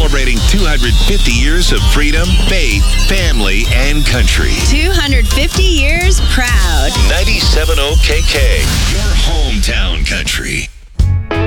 Celebrating 250 years of freedom, faith, family, and country. 250 years proud. 97.0 KK, your hometown country.